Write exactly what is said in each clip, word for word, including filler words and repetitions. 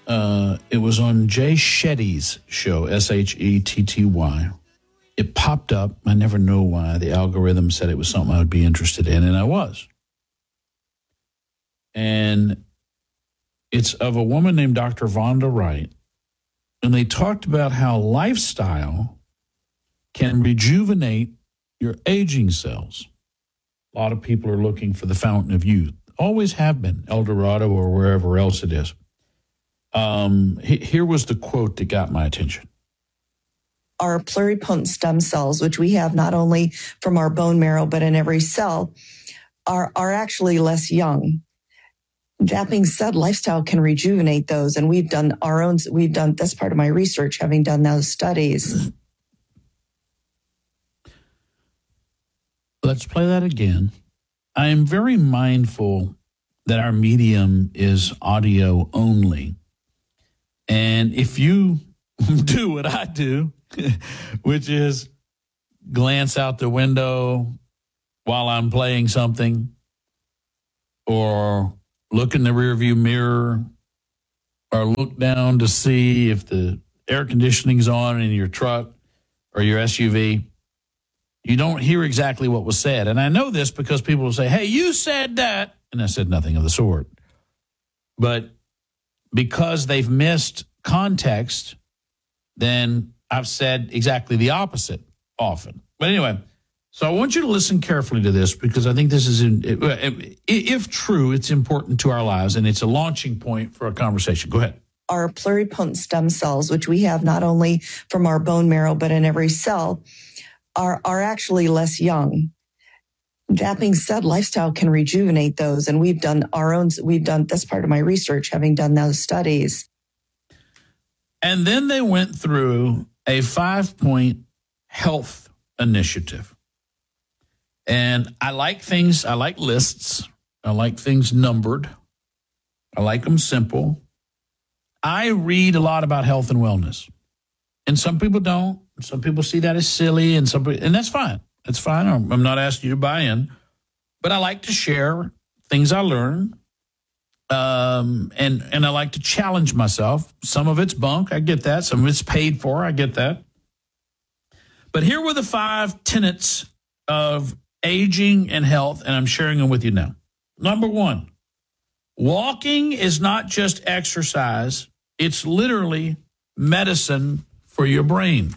Uh, it was on Jay Shetty's show, S H E T T Y. It popped up. I never know why. The algorithm said it was something I would be interested in, and I was. And it's of a woman named Doctor Vonda Wright. And they talked about how lifestyle can rejuvenate your aging cells. A lot of people are looking for the fountain of youth. Always have been, El Dorado or wherever else it is. Um, here was the quote that got my attention. Our pluripotent stem cells, which we have not only from our bone marrow, but in every cell, are, are actually less young. That being said, lifestyle can rejuvenate those. And we've done our own, we've done, that's part of my research, having done those studies. Let's play that again. I am very mindful that our medium is audio only. And if you do what I do, which is glance out the window while I'm playing something, or look in the rearview mirror, or look down to see if the air conditioning's on in your truck or your S U V, you don't hear exactly what was said. And I know this because people will say, hey, you said that. And I said nothing of the sort. But because they've missed context, then I've said exactly the opposite often. But anyway, so I want you to listen carefully to this because I think this is, in, if true, it's important to our lives and it's a launching point for a conversation. Go ahead. Our pluripotent stem cells, which we have not only from our bone marrow, but in every cell, are, are actually less young. That being said, lifestyle can rejuvenate those. And we've done our own, we've done, that's part of my research, having done those studies. And then they went through a five-point health initiative. And I like things, I like lists. I like things numbered. I like them simple. I read a lot about health and wellness. And some people don't. Some people see that as silly, and some, and that's fine. That's fine. I'm not asking you to buy in. But I like to share things I learn. Um, and, and I like to challenge myself. Some of it's bunk. I get that. Some of it's paid for. I get that. But here were the five tenets of aging and health, and I'm sharing them with you now. Number one, walking is not just exercise. It's literally medicine for your brain.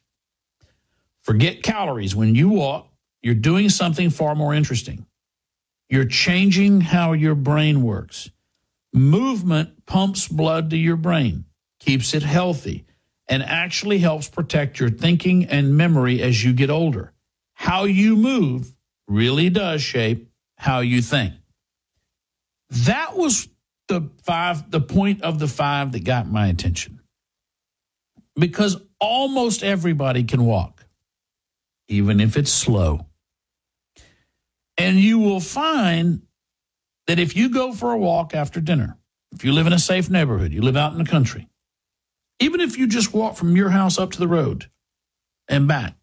Forget calories. When you walk, you're doing something far more interesting. You're changing how your brain works. Movement pumps blood to your brain, keeps it healthy, and actually helps protect your thinking and memory as you get older. How you move really does shape how you think. That was the five, the point of the five that got my attention. Because almost everybody can walk, even if it's slow. And you will find that if you go for a walk after dinner, if you live in a safe neighborhood, you live out in the country, even if you just walk from your house up to the road and back,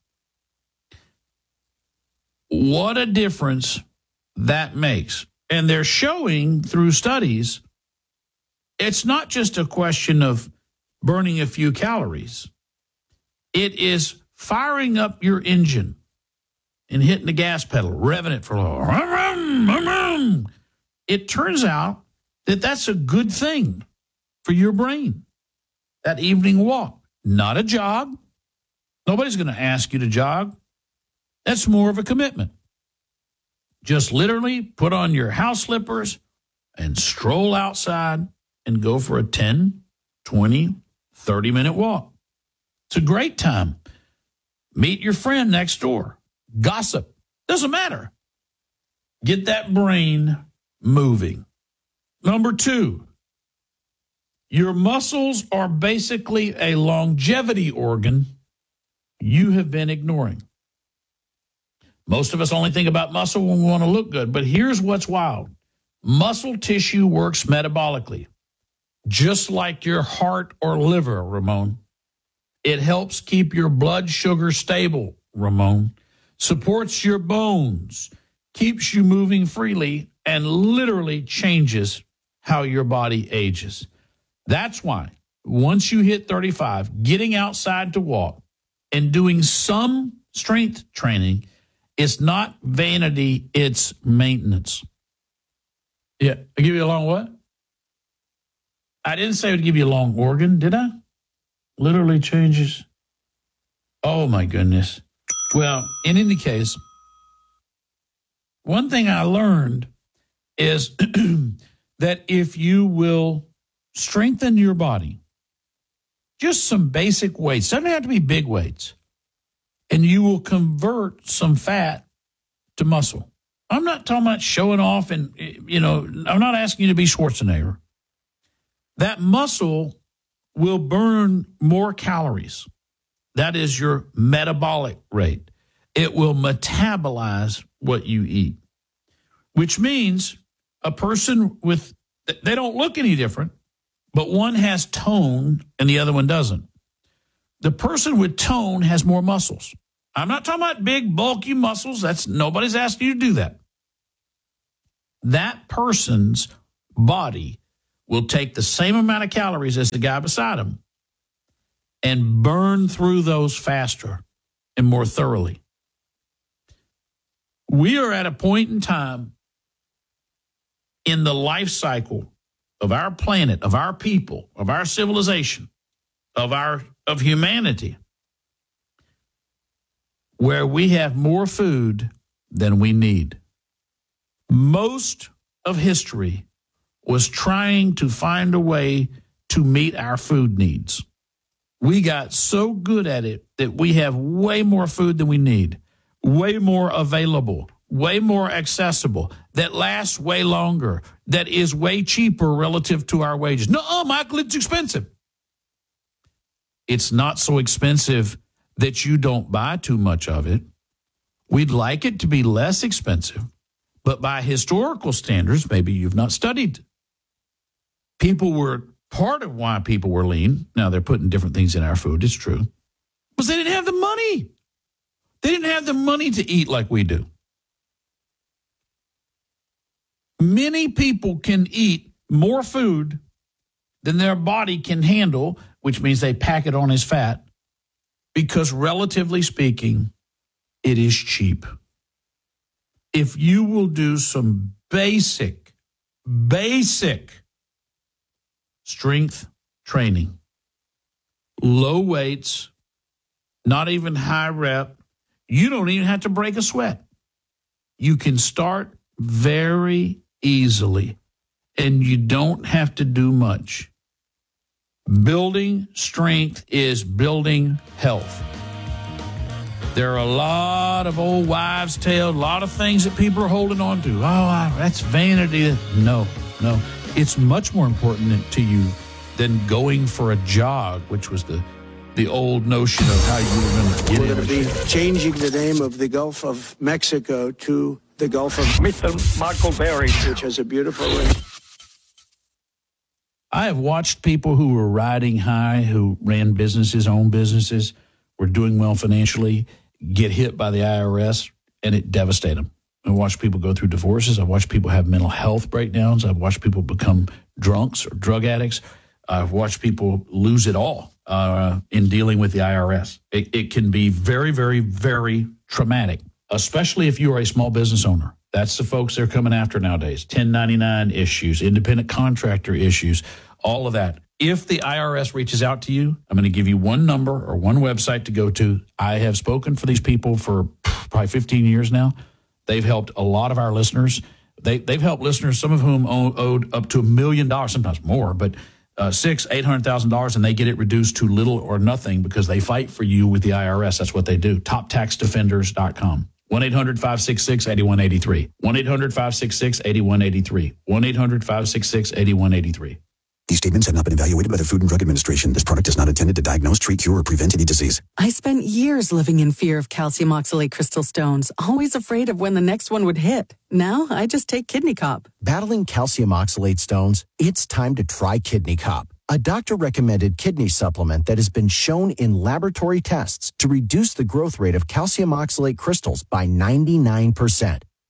what a difference that makes. And they're showing through studies, it's not just a question of burning a few calories. It is firing up your engine and hitting the gas pedal, revving it for a little. It turns out that that's a good thing for your brain. That evening walk, not a jog. Nobody's going to ask you to jog. That's more of a commitment. Just literally put on your house slippers and stroll outside and go for a ten, twenty, thirty minute walk. It's a great time. Meet your friend next door. Gossip. Doesn't matter. Get that brain moving. Number two, your muscles are basically a longevity organ you have been ignoring. Most of us only think about muscle when we want to look good, but here's what's wild. Muscle tissue works metabolically, just like your heart or liver, Ramon. It helps keep your blood sugar stable, Ramon, supports your bones, keeps you moving freely, and literally changes how your body ages. That's why once you hit thirty-five, getting outside to walk and doing some strength training is not vanity, it's maintenance. Yeah, I give you a long what? I didn't say it would give you a long organ, did I? Literally changes. Oh, my goodness. Well, in any case, one thing I learned is that if you will strengthen your body, just some basic weights, doesn't have to be big weights, and you will convert some fat to muscle. I'm not talking about showing off and, you know, I'm not asking you to be Schwarzenegger. That muscle will burn more calories. That is your metabolic rate. It will metabolize what you eat, which means a person with, they don't look any different, but one has tone and the other one doesn't. The person with tone has more muscles. I'm not talking about big, bulky muscles. That's nobody's asking you to do that. That person's body will take the same amount of calories as the guy beside him and burn through those faster and more thoroughly. We are at a point in time in the life cycle of our planet, of our people, of our civilization, of our of humanity, where we have more food than we need. Most of history was trying to find a way to meet our food needs. We got so good at it that we have way more food than we need, way more available, way more accessible, that lasts way longer, that is way cheaper relative to our wages. No, Michael, it's expensive. It's not so expensive that you don't buy too much of it. We'd like it to be less expensive, but by historical standards, maybe you've not studied. People were, part of why people were lean, now they're putting different things in our food, it's true, was they didn't have the money. They didn't have the money to eat like we do. Many people can eat more food than their body can handle, which means they pack it on as fat, because relatively speaking, it is cheap. If you will do some basic, basic strength training, low weights, not even high rep, you don't even have to break a sweat. You can start very easily, and you don't have to do much. Building strength is building health. There are a lot of old wives' tales, a lot of things that people are holding on to. Oh, that's vanity. No, no. It's much more important to you than going for a jog, which was the the old notion of how you were going to get We're in. going to be changing the name of the Gulf of Mexico to the Gulf of Mister Michael Berry, which has a beautiful ring. I have watched people who were riding high, who ran businesses, owned businesses, were doing well financially, get hit by the I R S, and it devastated them. I've watched people go through divorces. I've watched people have mental health breakdowns. I've watched people become drunks or drug addicts. I've watched people lose it all uh, in dealing with the I R S. It, it can be very, very, very traumatic, especially if you are a small business owner. That's the folks they're coming after nowadays. ten ninety-nine issues, independent contractor issues, all of that. If the I R S reaches out to you, I'm going to give you one number or one website to go to. I have spoken for these people for probably fifteen years now. They've helped a lot of our listeners. They, they've helped listeners, some of whom owe, owed up to a million dollars, sometimes more, but uh, six, eight hundred thousand dollars, and they get it reduced to little or nothing because they fight for you with the I R S. That's what they do. top tax defenders dot com. one eight hundred five six six eight one eight three. one eight hundred five six six eight one eight three. one eight hundred five six six eight one eight three. These statements have not been evaluated by the Food and Drug Administration. This product is not intended to diagnose, treat, cure, or prevent any disease. I spent years living in fear of calcium oxalate crystal stones, always afraid of when the next one would hit. Now I just take Kidney Cop. Battling calcium oxalate stones? It's time to try Kidney Cop, a doctor-recommended kidney supplement that has been shown in laboratory tests to reduce the growth rate of calcium oxalate crystals by ninety-nine percent.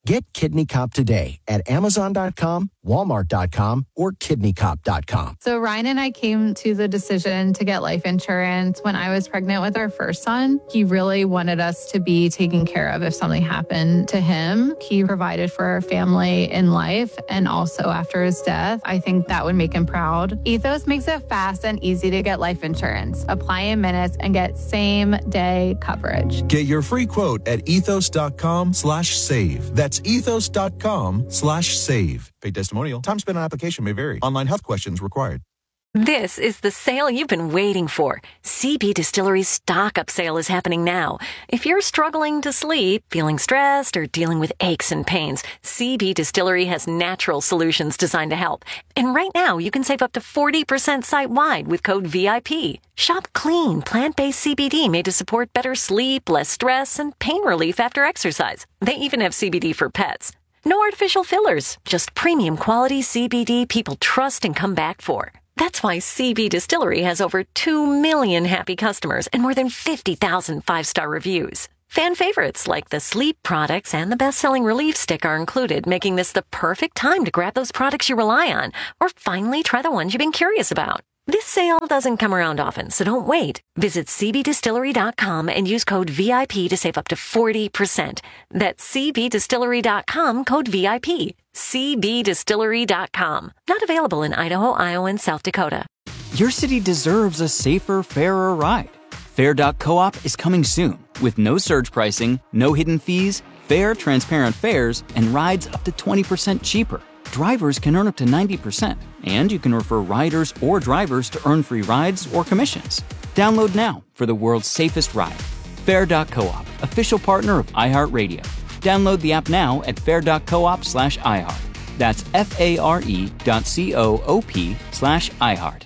Get Kidney Cop today at amazon dot com, walmart dot com, or kidney cop dot com. So Ryan and I came to the decision to get life insurance when I was pregnant with our first son. He really wanted us to be taken care of if something happened to him. He provided for our family in life and also after his death. I think that would make him proud. Ethos makes it fast and easy to get life insurance. Apply in minutes and get same day coverage. Get your free quote at ethos dot com slash save. That's ethos dot com slash save. Paid testimonial. Time spent on application may vary. Online health questions required. This is the sale you've been waiting for. C B Distillery's stock-up sale is happening now. If you're struggling to sleep, feeling stressed, or dealing with aches and pains, C B Distillery has natural solutions designed to help. And right now, you can save up to forty percent site-wide with code V I P. Shop clean, plant-based C B D made to support better sleep, less stress, and pain relief after exercise. They even have C B D for pets. No artificial fillers, just premium quality C B D people trust and come back for. That's why C B Distillery has over two million happy customers and more than fifty thousand five-star reviews. Fan favorites like the sleep products and the best-selling relief stick are included, making this the perfect time to grab those products you rely on or finally try the ones you've been curious about. This sale doesn't come around often, so don't wait. Visit c b distillery dot com and use code V I P to save up to forty percent. That's c b distillery dot com, code V I P. c b distillery dot com. Not available in Idaho, Iowa, and South Dakota. Your city deserves a safer, fairer ride. Fair dot coop is coming soon with no surge pricing, no hidden fees, fair, transparent fares, and rides up to twenty percent cheaper. Drivers can earn up to ninety percent, and you can refer riders or drivers to earn free rides or commissions. Download now for the world's safest ride. Fair dot coop, official partner of iHeartRadio. Download the app now at fair dot coop slash iHeart. That's F-A-R-E dot C-O-O-P slash iHeart.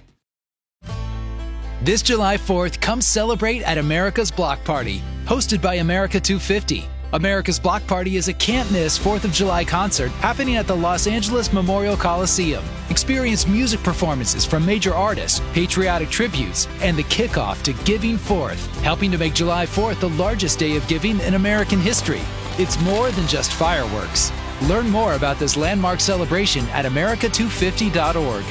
This July fourth, come celebrate at America's Block Party, hosted by America two fifty. America's Block Party is a can't-miss fourth of July concert happening at the Los Angeles Memorial Coliseum. Experience music performances from major artists, patriotic tributes, and the kickoff to Giving Fourth, helping to make July fourth the largest day of giving in American history. It's more than just fireworks. Learn more about this landmark celebration at america two fifty dot org.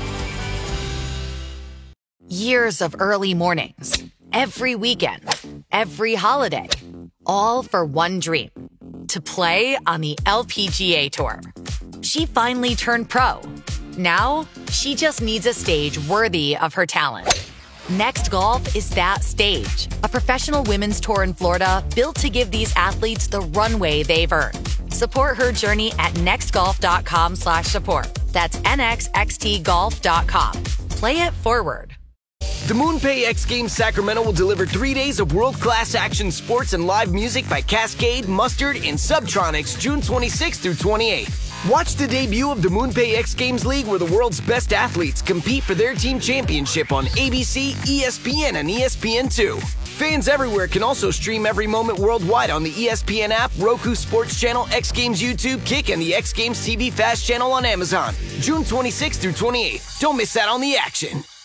Years of early mornings, every weekend, every holiday, all for one dream, to play on the L P G A Tour. She finally turned pro. Now, she just needs a stage worthy of her talent. Next Golf is that stage, a professional women's tour in Florida built to give these athletes the runway they've earned. Support her journey at next golf dot com slash support. That's N X X T golf dot com. Play it forward. The MoonPay X Games Sacramento will deliver three days of world-class action sports and live music by Cascade, Mustard, and Subtronics June twenty-sixth through twenty-eighth. Watch the debut of the MoonPay X Games League where the world's best athletes compete for their team championship on A B C, E S P N, and E S P N two. Fans everywhere can also stream every moment worldwide on the E S P N app, Roku Sports Channel, X Games YouTube, Kick, and the X Games T V Fast channel on Amazon. June twenty-sixth through twenty-eighth. Don't miss out on the action.